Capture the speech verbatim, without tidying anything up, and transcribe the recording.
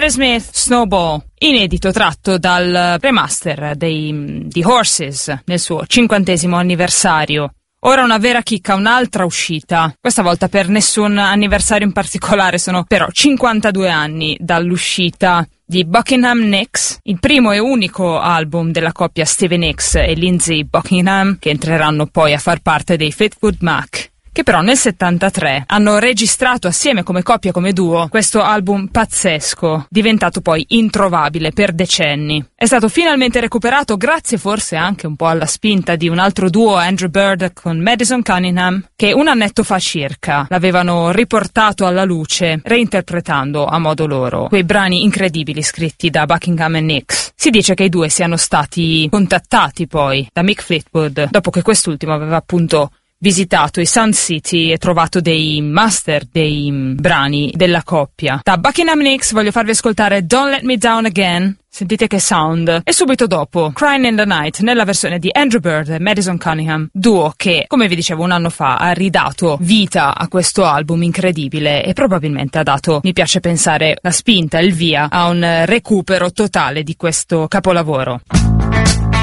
Aerosmith, Snowball, inedito tratto dal remaster dei The Horses nel suo cinquantesimo anniversario. Ora una vera chicca, un'altra uscita, questa volta per nessun anniversario in particolare, sono però cinquantadue anni dall'uscita di Buckingham Nicks, il primo e unico album della coppia Stevie Nicks e Lindsey Buckingham, che entreranno poi a far parte dei Fleetwood Mac, che però nel settantatré hanno registrato assieme come coppia, come duo, questo album pazzesco, diventato poi introvabile per decenni. È stato finalmente recuperato grazie forse anche un po' alla spinta di un altro duo, Andrew Bird con Madison Cunningham, che un annetto fa circa l'avevano riportato alla luce, reinterpretando a modo loro quei brani incredibili scritti da Buckingham e Nicks. Si dice che i due siano stati contattati poi da Mick Fleetwood, dopo che quest'ultimo aveva appunto visitato i Sun City e trovato dei master dei brani della coppia. Da Buckingham Nicks voglio farvi ascoltare Don't Let Me Down Again, sentite che sound, e subito dopo Crying in the Night nella versione di Andrew Bird e Madison Cunningham, duo che, come vi dicevo, un anno fa ha ridato vita a questo album incredibile e probabilmente ha dato, mi piace pensare, la spinta, il via a un recupero totale di questo capolavoro.